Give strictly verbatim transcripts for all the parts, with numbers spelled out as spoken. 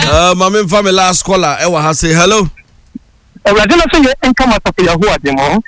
Uh, my family last caller. Ewa has say hello. I was going to say, and come out of your who are the more.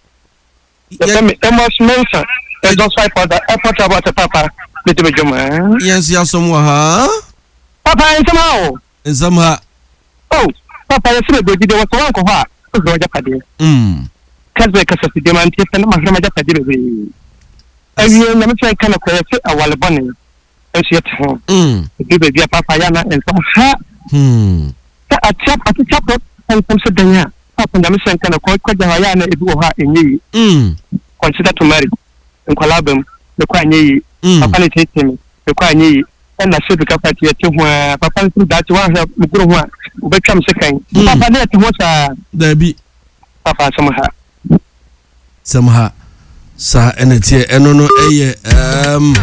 The most mention, and don't swipe for the airport about the papa. Little bit, man. Yes, yes, somewhere, huh? Papa, and somehow. And somehow. Oh, Papa, I said, there was one for her. Roger Paddy. Hm. Casbeck as a demand, and my grandmother Paddy. And you never say, kind of question a while bunny. And she at home. Hm. Give a dear Papa Yana and some hat. Hm. A chap at the chapel and some Sedania. Papa, and I'm saying, kind of quite quite the Hayana if you are in ye. Hm. Consider to marry. And Colabum, the quite ye. Papa, it him. The quite ye. And I should become at your two where Papa that one have good one. Become second. Papa, let what uh there be Papa somehow. Somehow, sir, and it's here, and no, no, eh, um,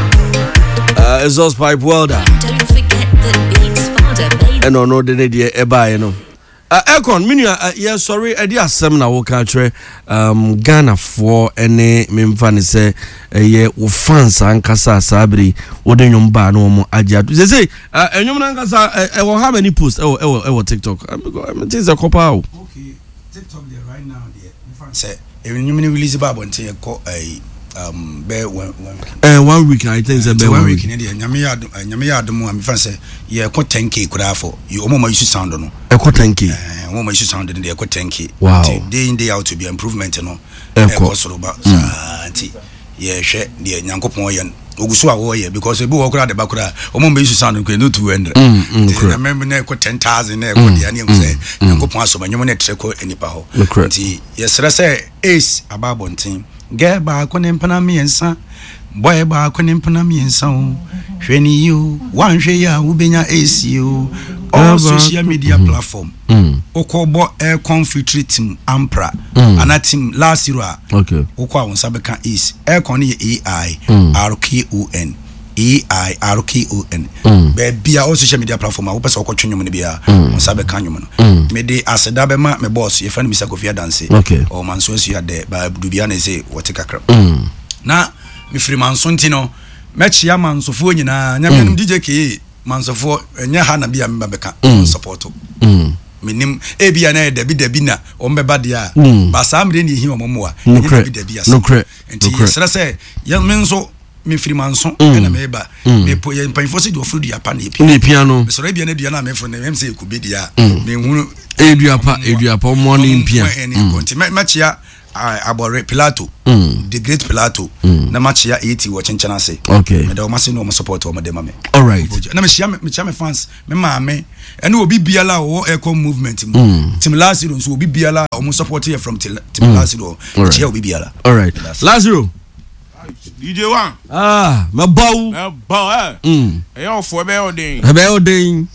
uh, exhaust pipe welder. Don't forget that Beats father made. And no, no, the idea, eh, by, you know. Uh, Econ, minia, uh, yeah, sorry, I did some now, country, um, Ghana for any memfan say, a year of fans and Casa Sabri, or the young bar no more ajat. They say, uh, and you I will have any post, oh, oh, oh, TikTok. I'm going to take a copper. Okay, TikTok there right now, dear. Say, if you release a bab until you call a um bear one uh, one week, I think, it's one week in India. Yamia, Yamia, the more I'm fancy, yeah, quite ten K could have for you. Almost used to sound on a quite ten K. Woman used to sound in the quite ten K. Wow, day in, day out to be improvement, you know. Of course, yeah, share the Yankopoyan. Ogusua warrior because a book at the Bakura, or Mumbai sound and no two hundred. I remember never ten thousand there. What the animal say, Yankoposo, and you want to check any power. Yes, I say, Ace, a babon team. Get back on Empanami and son. Boy back on Empanami and son. When you, one share, Ubina Ace you, all social media platform. Okobo air conflict team, Ampra, and that team last year. Okay. Okwa on Sabeka is air con E I R K O N. E I R K O N. Be all social media platform. I hope so. Coaching you, maybe on Sabeka, you may they as a dabema, my boss, your friend, Mister Kofi Dance. Okay. Or Mansos, you are there, but Dubiana say, what take a crap. Now, me free Mansontino, match Yaman Sofonina, Yaman D J K, Mansofo, and Yahana be a Babeka support. Minim Ebiana, Debbie Debina, or Mebadia, but some didn't hear more. No credit, no credit. And so I say, young men so. Me free manson and a meba me put in Panfosi to food your pan piano. Miss Arabian Diana me from the M C could be the Adriapa Adriapa morning piano and continue Machia about Pilato, the great Pilato, Namachia eighty watching channel say. Okay, I must know my support over the mame. All right, Namashia fans, me mamma, and will be Biala or Echo movement. Tim Lazarus will be Biala almost support here from Tim Lazarus, which will be Biala. All right, Lazarus. D J one. Ah, my bow. My bow, eh? Mm. Ayo for building. A building.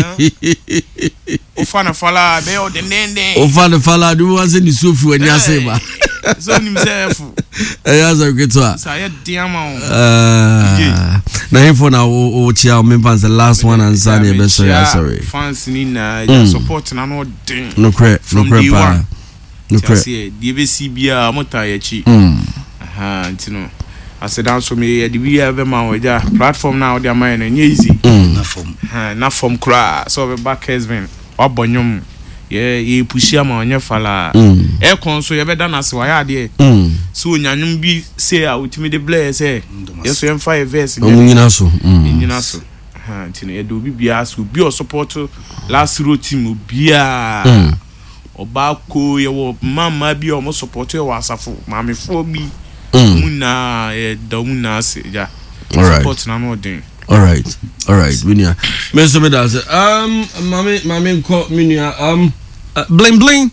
Ofana fala building ding. Ofana fala do was in the sofa when you say ba. So himself. Eh, as a good one. Say diamond. Uh, na info na o chia me fans the last one and Sunday be sorry sorry. Fans ni na support na no ding. No credit, no credit pa. No credit. D B C bia mota ya chi. Mm. Aha, ntino. I said down so me the we have man with their platform now their mind and easy. Na form. Ha, na form cry. So we back has been obonyum. Yeah, you push am on your fala. E kon so you be done as why there. So nyanyum bi say a ultimate the bless say. Yes, we five verse. Nyina so. Nyina so. Ha, ntino e do bi bia so bi o support last row team bia. Oba ko ye wo mama bi o mo support e wasafo. Mama fo bi. Muna e dauna se ja. Support na no den. All right. All right. Minia. Mister Medas. Um mami mami call Minia um uh, bling bling.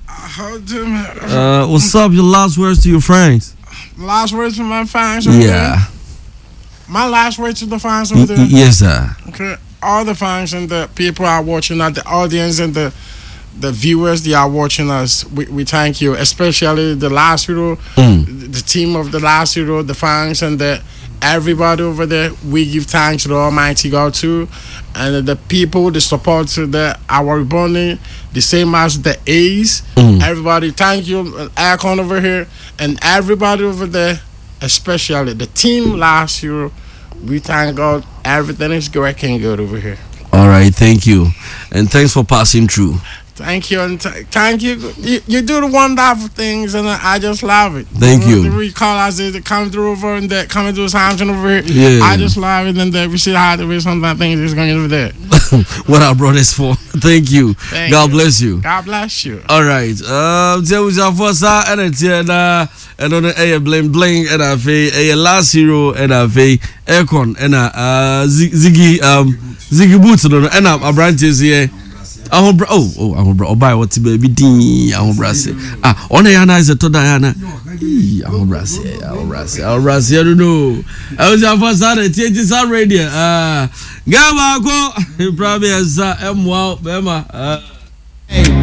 Uh what's up your last words to your friends? Last words to my fans? Yeah. My last words to the fans over there? Yes sir. Okay. All the fans and the people are watching us, the audience and the the viewers they are watching us, we, we thank you, especially the last hero, mm. the, the team of the last hero, the fans and the everybody over there. We give thanks to the Almighty God too, and the people, the support to the our reborn, the same as the A's. Mm. Everybody, thank you, Akon over here, and everybody over there, especially the team last year. We thank God, everything is working good over here. All right, thank you, and thanks for passing through. Thank you, and th- thank you. you. You do the wonderful things, and I just love it. Thank you. We call us to come through over and that coming through Samson over here. Yeah. I just love it, and that we see how to be something things is going to do there. What our brothers for. Thank you. Thank God you. bless you. God bless you. All right. Um, tell us for sa and it's na and on a bling bling and a fe a last hero and a fe aircon and a ziggy um ziggy boots no and a branches here. Oh, oh, oh, oh, bro, buy what baby D. I will brass it. Ah, on the Yana is a to Diana. I will brass it. I will brass it. I will brass it. I don't know. I was your first Saturday. Change this radio. Ah, Gama go. Probably as a M. Wow, Bema.